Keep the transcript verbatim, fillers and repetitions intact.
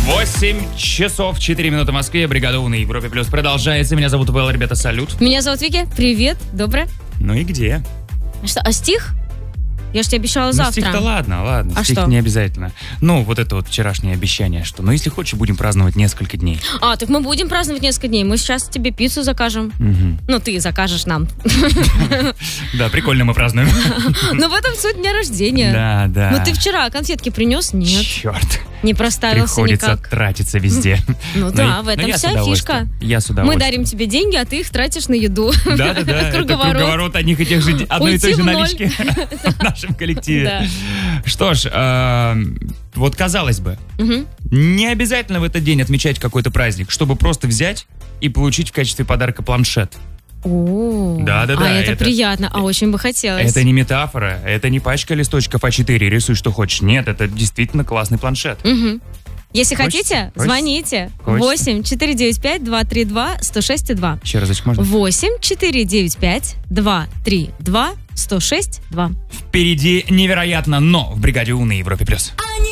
восемь часов четыре минуты в Москве. Бригада У на Европе Плюс продолжается. Меня зовут Вэл, ребята, салют. Меня зовут Вики. Привет, доброе. Ну и где? Что, а стих? Я же тебе обещала Ну, завтра. стих-то ладно, ладно. А стих что? не обязательно. Ну, вот это вот вчерашнее обещание, что, ну, если хочешь, будем праздновать несколько дней. А, так мы будем праздновать несколько дней. Мы сейчас тебе пиццу закажем. Мгм. Ну, ты закажешь нам. Да, прикольно мы празднуем. Но в этом суть дня рождения. Да, да. Ну, ты вчера конфетки принес? Нет. Черт. Не проставился Приходится никак. тратиться везде. Ну Но да, я- в но этом я с вся удовольствием. фишка. Я с Мы удовольствием. дарим тебе деньги, а ты их тратишь на еду. Да-да-да, это Круговорот. круговорот одних и тех же, одной и Уйти той же в ноль. налички в нашем коллективе. Да. Что ж, э, вот казалось бы, Мгм. не обязательно в этот день отмечать какой-то праздник, чтобы просто взять и получить в качестве подарка планшет. О, Да-да-да, А это это- приятно, а очень бы хотелось. Это не метафора, это не пачка листочков а четыре, рисуй что хочешь. Нет, это действительно классный планшет. Мгм. Если Хочется? хотите, Хочется? звоните. Хочется? восемь четыре девять пять два три два сто шесть два. Еще разочек можно? восемь четыре девять пять два три два сто шесть два. Впереди невероятно, но в бригаде У на Европе Плюс. Они